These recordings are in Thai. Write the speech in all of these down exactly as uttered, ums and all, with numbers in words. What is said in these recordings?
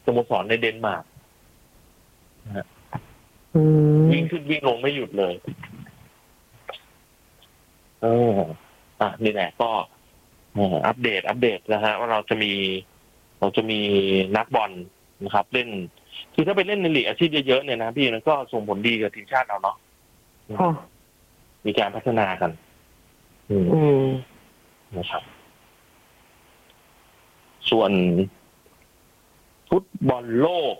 สโมสรในเดนมาร์กนะฮะวิ่งขึ้นวิ่งลงไม่หยุดเลยเอออ่ะนี่แหละก็อัปเดตอัปเดตนะฮะว่าเราจะมีเราจะมีนักบอลนะครับเล่นคือถ้าไปเล่นในลีกอาชีพเยอะๆเนี่ยนะพี่มันก็ส่งผลดีกับทีมชาติเราเนาะมีการพัฒนากันอืมนะครับส่วนฟุตบอลโลก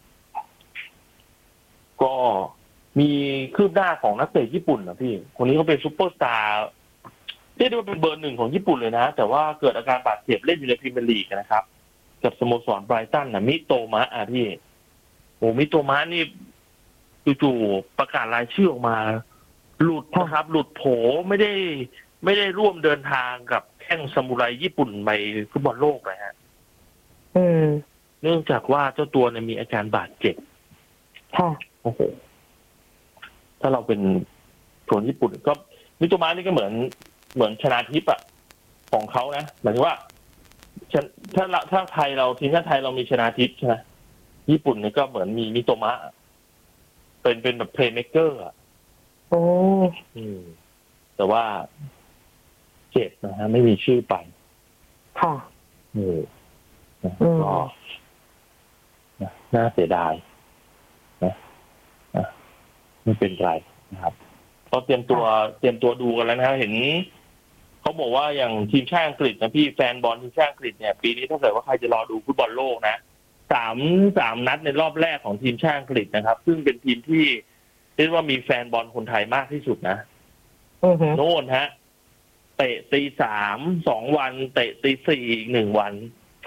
ก็มีคืบหน้าของนักเตะญี่ปุ่นนะพี่คนนี้เขาเป็นซุปเปอร์สตาร์เรียกได้ว่าเป็นเบอร์หนึ่งของญี่ปุ่นเลยนะแต่ว่าเกิดอาการบาดเจ็บเล่นอยู่ในพรีเมียร์ลีกนะครับกับสโมสรไบรตันนะมิโตมะอ่ะพี่โอ้มิโตมะนี่จู่ๆประกาศรายชื่อออกมาหลุดนะครับหลุดโผไม่ได้ไม่ได้ร่วมเดินทางกับแข้งซามูไรญี่ปุ่นไปฟุตบอลโลกเลยฮะเนื่องจากว่าเจ้าตัวเนี่ยมีอาการบาดเจ็บค่ะโอ้โหถ้าเราเป็นคนญี่ปุ่นก็มิโตมะนี่ก็เหมือนเหมือนชนาทิพย์อะของเขานะหมายถึงว่าถ้าถ้าไทยเราทีมชาติไทยเรามีชนาทิพย์ใช่ไหมญี่ปุ่นนี่ก็เหมือนมีมิโตมะเป็นเป็นแบบเพลย์เมคเกอร์อะโอ้อืมแต่ว่าเจ็บนะฮะไม่มีชื่อไปค่ะอืมก็น่าเสียดายนะไม่เป็นไรนะครับเราเตรียมตัวเตรียมตัวดูกันแล้วนะเห็นเขาบอกว่าอย่างทีมชาติอังกฤษนะพี่แฟนบอลทีมชาติอังกฤษเนี่ยปีนี้ถ้าเกิดว่าใครจะรอดูฟุตบอลโลกนะสามสามนัดในรอบแรกของทีมชาติอังกฤษนะครับซึ่งเป็นทีมที่เรียกว่ามีแฟนบอลคนไทยมากที่สุดนะโน่นฮะเตะตีสามสองวันเตะตีสี่อีกหนึ่งวัน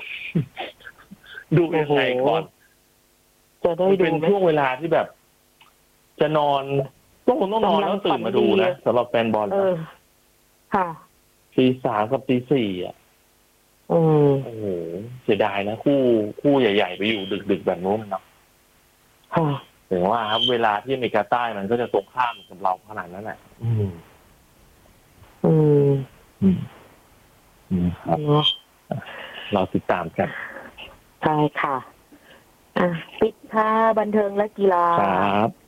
ดูยังไงก่อนจะได้ดูเป็นช่วงเวลาที่แบบจะนอนก็คงต้องนอนแล้วตื่นมาดูนะสำหรับแฟนบอลค่ะตีสามกับตีสี่อ่ะโอ้โหเสียดายนะคู่คู่ใหญ่ๆไปอยู่ดึกๆแบบนู้นเนาะถึงว่าครับเวลาที่อเมริกาใต้มันก็จะตรงข้ามกับเราขนาดนั้นแหละอืมอืมอืมครับเราติดตามกันใช่ค่ะอ่ะปิดค่ะบันเทิงและกีฬาครับ